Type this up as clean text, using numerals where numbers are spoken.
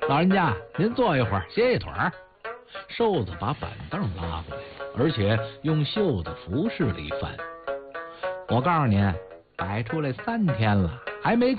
老人家，您坐一会儿，歇一腿儿。瘦子把板凳拉过来，而且用袖子服侍了一番。我告诉您，摆出来3天了，还没